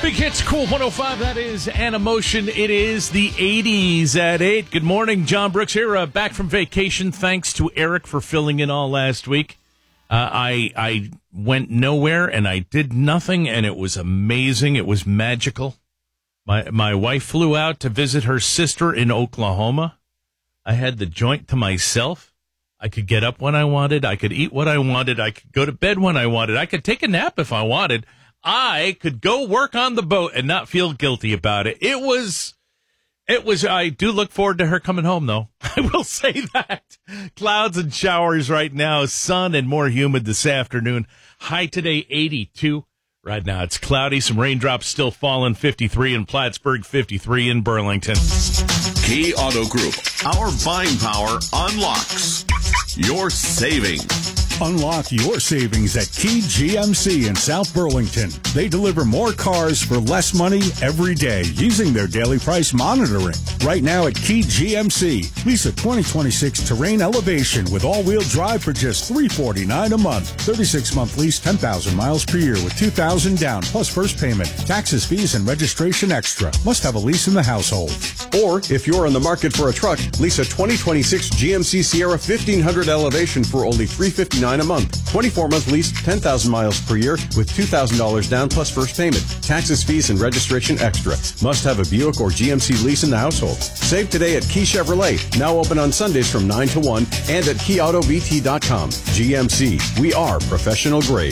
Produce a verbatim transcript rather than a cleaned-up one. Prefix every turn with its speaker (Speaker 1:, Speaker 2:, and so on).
Speaker 1: Big Hits, Cool one oh five. That is An Emotion. It is the eighties at eight. Good morning. John Brooks here, uh, back from vacation. Thanks to Eric for filling in all last week. Uh, I I went nowhere and I did nothing, and it was amazing. It was magical. My my wife flew out to visit her sister in Oklahoma. I had the joint to myself. I could get up when I wanted. I could eat what I wanted. I could go to bed when I wanted. I could take a nap if I wanted. I could go work on the boat and not feel guilty about it. It was, it was, I do look forward to her coming home, though. I will say that. Clouds and showers right now, sun and more humid this afternoon. High today, eighty-two. Right now, it's cloudy. Some raindrops still falling, fifty-three in Plattsburgh, fifty-three in Burlington.
Speaker 2: Key Auto Group. Our buying power unlocks your savings.
Speaker 3: Unlock your savings at Key G M C in South Burlington. They deliver more cars for less money every day using their daily price monitoring. Right now at Key G M C, lease a twenty twenty-six Terrain Elevation with all-wheel drive for just three hundred forty-nine dollars a month. thirty-six month lease, ten thousand miles per year with two thousand dollars down plus first payment. Taxes, fees, and registration extra. Must have a lease in the household.
Speaker 4: Or, if you're in the market for a truck, lease a twenty twenty-six G M C Sierra fifteen hundred Elevation for only three hundred fifty-nine dollars a month. twenty-four month lease, ten thousand miles per year with two thousand dollars down plus first payment. Taxes, fees, and registration extra. Must have a Buick or G M C lease in the household. Save today at Key Chevrolet, now open on Sundays from nine to one, and at key auto v t dot com. G M C, we are professional grade.